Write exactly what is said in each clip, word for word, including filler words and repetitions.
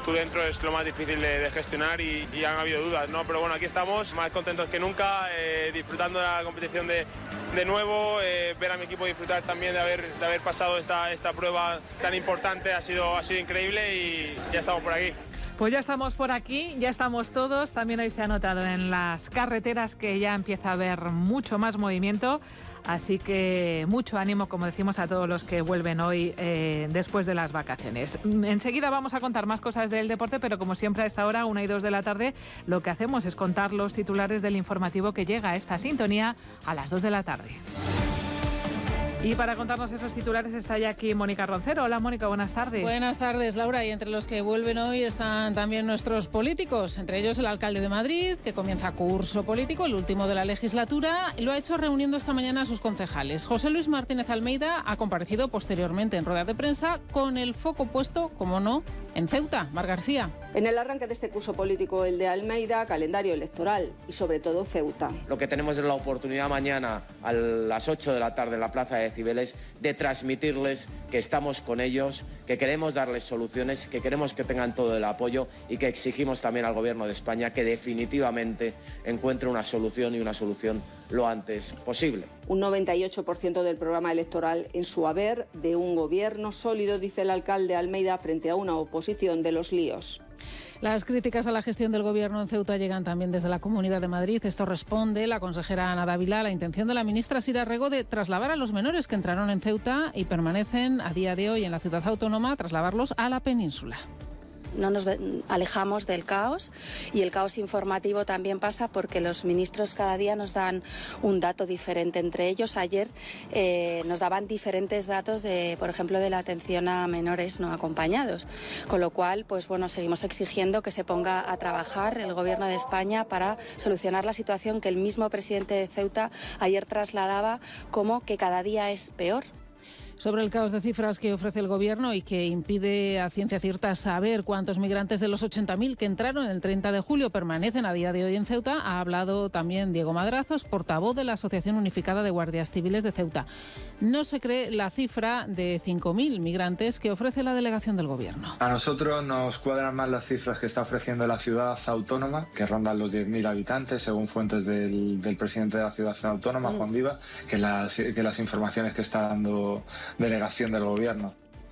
tú dentro es lo más difícil de, de gestionar y, y han habido dudas, ¿no? Pero bueno, aquí estamos, más contentos que nunca, eh, disfrutando de la competición de, de nuevo, eh, ver a mi equipo disfrutar también de haber, de haber pasado esta, esta prueba tan importante, ha sido, ha sido increíble y ya estamos por aquí. Pues ya estamos por aquí, ya estamos todos. También hoy se ha notado en las carreteras que ya empieza a haber mucho más movimiento. Así que mucho ánimo, como decimos, a todos los que vuelven hoy eh, después de las vacaciones. Enseguida vamos a contar más cosas del deporte, pero como siempre a esta hora, una y dos de la tarde, lo que hacemos es contar los titulares del informativo que llega a esta sintonía a las dos de la tarde. Y para contarnos esos titulares está ya aquí Mónica Roncero. Hola Mónica, buenas tardes. Buenas tardes, Laura. Y entre los que vuelven hoy están también nuestros políticos, entre ellos el alcalde de Madrid, que comienza curso político, el último de la legislatura, y lo ha hecho reuniendo esta mañana a sus concejales. José Luis Martínez Almeida ha comparecido posteriormente en rueda de prensa con el foco puesto, como no, en Ceuta. Mar García. En el arranque de este curso político, el de Almeida, calendario electoral y sobre todo Ceuta. Lo que tenemos es la oportunidad mañana a las ocho de la tarde en la Plaza de Cibeles de transmitirles que estamos con ellos, que queremos darles soluciones, que queremos que tengan todo el apoyo y que exigimos también al Gobierno de España que definitivamente encuentre una solución y una solución lo antes posible. Un noventa y ocho por ciento del programa electoral en su haber, de un gobierno sólido, dice el alcalde Almeida, frente a una oposición de los líos. Las críticas a la gestión del Gobierno en Ceuta llegan también desde la Comunidad de Madrid. Esto responde la consejera Ana Dávila a la intención de la ministra Sira Rego de trasladar a los menores que entraron en Ceuta y permanecen a día de hoy en la ciudad autónoma, trasladarlos a la península. No nos alejamos del caos, y el caos informativo también pasa porque los ministros cada día nos dan un dato diferente. Entre ellos, ayer eh, nos daban diferentes datos, de, por ejemplo, de la atención a menores no acompañados. Con lo cual, pues bueno, seguimos exigiendo que se ponga a trabajar el Gobierno de España para solucionar la situación que el mismo presidente de Ceuta ayer trasladaba como que cada día es peor. Sobre el caos de cifras que ofrece el Gobierno y que impide a ciencia cierta saber cuántos migrantes de los ochenta mil que entraron el treinta de julio permanecen a día de hoy en Ceuta, ha hablado también Diego Madrazos, portavoz de la Asociación Unificada de Guardias Civiles de Ceuta. No se cree la cifra de cinco mil migrantes que ofrece la delegación del Gobierno. A nosotros nos cuadran más las cifras que está ofreciendo la ciudad autónoma, que rondan los diez mil habitantes, según fuentes del, del presidente de la ciudad autónoma, Juan Viva, que las, que las informaciones que está dando delegación del Gobierno.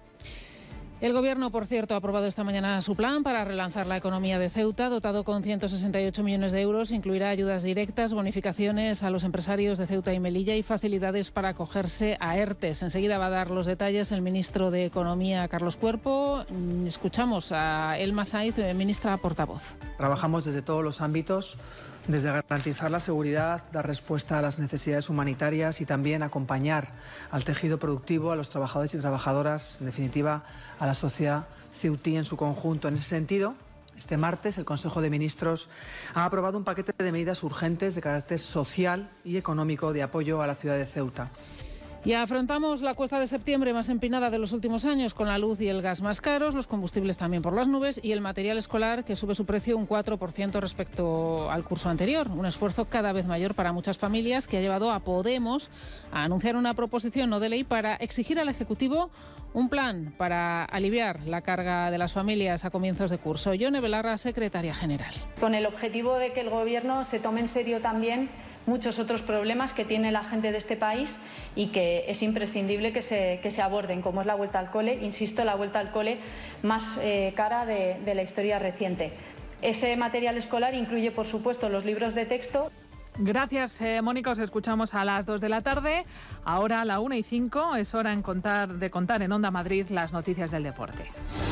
El Gobierno, por cierto, ha aprobado esta mañana su plan para relanzar la economía de Ceuta, dotado con ciento sesenta y ocho millones de euros. Incluirá ayudas directas, bonificaciones a los empresarios de Ceuta y Melilla y facilidades para acogerse a ERTES. Enseguida va a dar los detalles el ministro de Economía, Carlos Cuerpo. Escuchamos a Elma Saiz, ministra portavoz. Trabajamos desde todos los ámbitos, desde garantizar la seguridad, dar respuesta a las necesidades humanitarias y también acompañar al tejido productivo, a los trabajadores y trabajadoras, en definitiva, a la sociedad ceutí en su conjunto. En ese sentido, este martes el Consejo de Ministros ha aprobado un paquete de medidas urgentes de carácter social y económico de apoyo a la ciudad de Ceuta. Y afrontamos la cuesta de septiembre más empinada de los últimos años, con la luz y el gas más caros, los combustibles también por las nubes y el material escolar que sube su precio un cuatro por ciento respecto al curso anterior. Un esfuerzo cada vez mayor para muchas familias que ha llevado a Podemos a anunciar una proposición no de ley para exigir al Ejecutivo un plan para aliviar la carga de las familias a comienzos de curso. Yone Belarra, secretaria general. Con el objetivo de que el Gobierno se tome en serio también muchos otros problemas que tiene la gente de este país y que es imprescindible que se, que se aborden, como es la vuelta al cole, insisto, la vuelta al cole más eh, cara de, de la historia reciente. Ese material escolar incluye, por supuesto, los libros de texto. Gracias, eh, Mónica. Os escuchamos a las dos de la tarde. Ahora a la una y cinco es hora en contar, de contar en Onda Madrid las noticias del deporte.